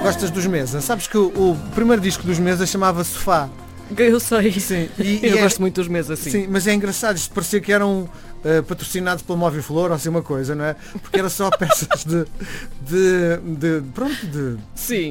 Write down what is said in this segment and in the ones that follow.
Gostas dos Mesa? Sabes que o primeiro disco dos Mesa chamava Sofá. Eu sei. Sim. Eu gosto muito dos Mesa, assim. Sim, mas é engraçado, isto parecia que eram patrocinados pela Moviflor ou assim uma coisa, não é? Porque era só peças de Sim.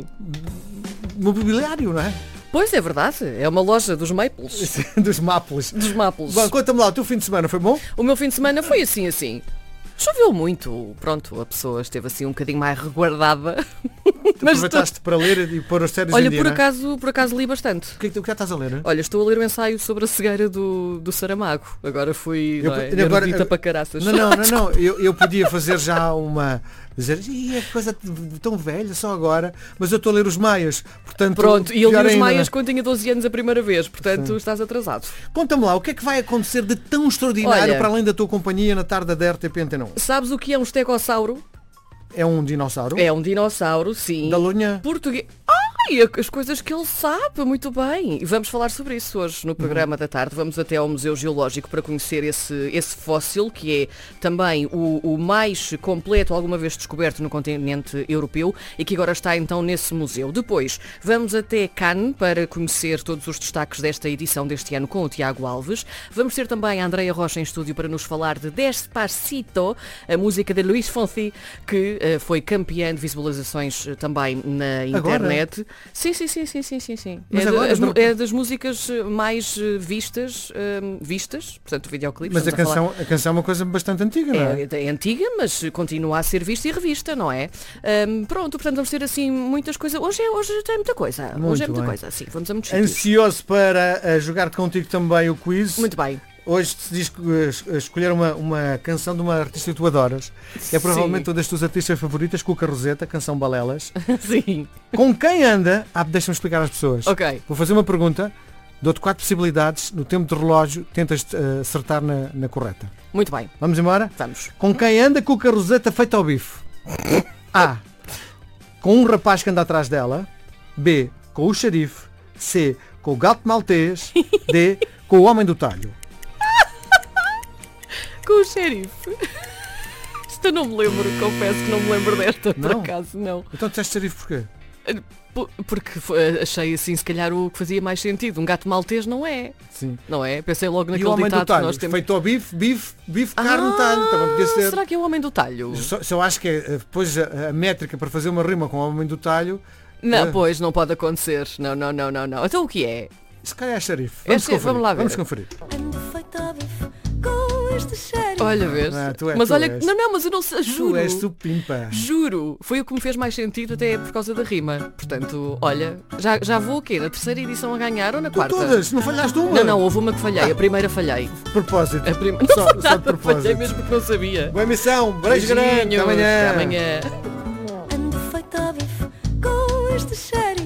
mobiliário, não é? Pois é verdade, é uma loja dos Maples. Dos Maples. Dos Maples. Bom, conta-me lá, o teu fim de semana foi bom? O meu fim de semana foi assim. Choveu muito, pronto, a pessoa esteve assim um bocadinho mais reguardada. Mas aproveitaste para ler e pôr as séries olha, em dia, por acaso li bastante. O que já estás a ler? Olha, estou a ler o ensaio sobre a cegueira do Saramago. Agora fui agora para caraças. Não. Eu podia fazer já uma... dizer, é coisa tão velha, só agora. Mas eu estou a ler os Maias. Portanto, pronto, e eu li os ainda, Maias quando tinha 12 anos a primeira vez. Portanto, estás atrasado. Conta-me lá, o que é que vai acontecer de tão extraordinário, olha, para além da tua companhia na tarde da RTP Antena 1? Sabes o que é um estegossauro? É um dinossauro? É um dinossauro, sim. Da Lunha? Português. As coisas que ele sabe muito bem. E vamos falar sobre isso hoje no programa da tarde. Vamos até ao Museu Geológico para conhecer esse fóssil, que é também o mais completo alguma vez descoberto no continente europeu e que agora está então nesse museu. Depois vamos até Cannes para conhecer todos os destaques desta edição deste ano com o Tiago Alves. Vamos ter também a Andreia Rocha em estúdio para nos falar de Despacito, a música de Luís Fonsi, que foi campeã de visualizações também na internet. Agora? Sim. Mas É das músicas mais vistas, portanto, o videoclipe. Mas a canção é uma coisa bastante antiga, não é? É antiga, mas continua a ser vista e revista, não é? Pronto, portanto, vamos ter assim muitas coisas. Hoje tem muita coisa. Hoje é muita coisa, sim. Vamos a muitos sítios. Ansioso para jogar contigo também o quiz. Muito bem. Hoje decidi escolher uma canção de uma artista que tu adoras. É provavelmente uma das tuas artistas favoritas, Cuca Roseta, canção Balelas. Sim. Com quem anda? Deixa-me explicar às pessoas. Ok. Vou fazer uma pergunta, dou-te 4 possibilidades, no tempo de relógio tentas acertar na correta. Muito bem. Vamos embora? Vamos. Com quem anda Cuca Roseta feita ao bife? A. Com um rapaz que anda atrás dela. B. Com o xerife. C. Com o gato maltês. D. Com o homem do talho. Com o xerife. Isto eu não me lembro, confesso que não me lembro desta, por Não? acaso, não. Então disseste xerife porquê? Porque achei assim, se calhar o que fazia mais sentido. Um gato maltês não é. Sim. Não é? Pensei logo E o naquele homem do ditado que talho? nós temos. Feito ao bife, carne, talho. Também podia ser. Será que é o homem do talho? Só eu acho que depois a métrica para fazer uma rima com o homem do talho, Não, pois, não pode acontecer. Não. Então o que é? se calhar é xerife. Vamos lá ver. Vamos conferir. Olha, vês? Mas olha, não, mas eu não sei, juro. Tu és supimpa. Juro, foi o que me fez mais sentido até por causa da rima. Portanto, olha, já vou o quê? Na terceira edição a ganhar ou na quarta? Todas, não falhaste uma. Não, houve uma que falhei, a primeira falhei. De propósito. Só de falhei propósito. mesmo porque não sabia. Boa emissão, beijo grande, Beijinhos, até amanhã. Até amanhã. Ando feito a bife com este cheiro.